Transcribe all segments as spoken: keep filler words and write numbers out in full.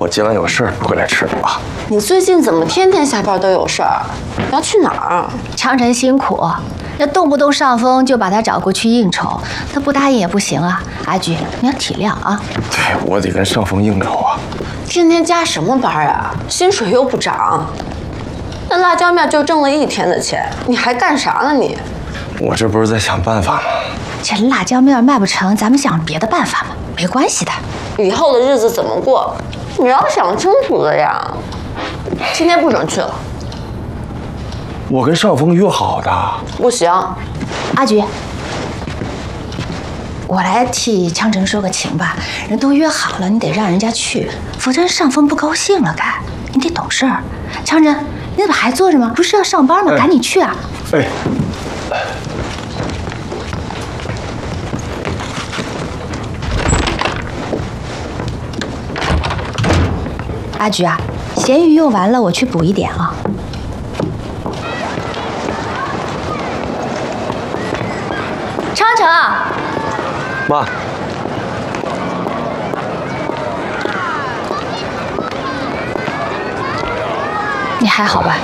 我今晚有事儿，不回来吃了啊。 你最近怎么天天下班都有事儿？要去哪儿？ 长晨辛苦，那动不动上峰就把他找过去应酬，他不答应也不行啊。阿菊，你要体谅啊。 对，我得跟上峰应酬啊。 天天加什么班啊？薪水又不涨，那辣椒面就挣了一天的钱，你还干啥呢你？ 我这不是在想办法吗？ 这辣椒面卖不成，咱们想别的办法嘛，没关系的。 以后的日子怎么过，你要想清楚的呀。今天不准去了。 我跟上峰约好的。 不行。 阿菊，我来替昌晨说个情吧，人都约好了，你得让人家去，否则上峰不高兴了该。你得懂事儿。昌晨，你怎么还坐着吗？不是要上班吗？ 哎、 赶紧去啊！ 哎。 阿菊啊，咸鱼用完了，我去补一点啊。昌晨， 妈， 你还好吧？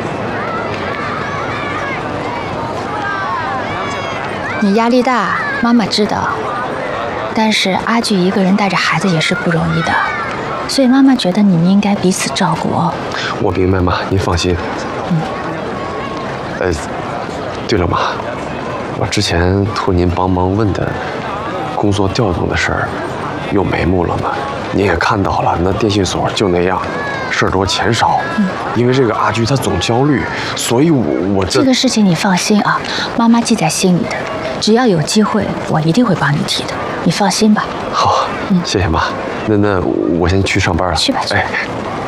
你压力大，妈妈知道，但是阿菊一个人带着孩子也是不容易的。所以妈妈觉得你们应该彼此照顾哦。 我明白妈，您放心。嗯。呃，对了妈，我之前托您帮忙问的工作调动的事儿，有眉目了吗？您也看到了，那电信所就那样，事儿多钱少。嗯。因为这个阿菊她总焦虑，所以我我这这个事情你放心啊，妈妈记在心里的，只要有机会，我一定会帮你提的，你放心吧。 好，嗯，谢谢妈。那那我先去上班了。 去吧，去吧。 哎。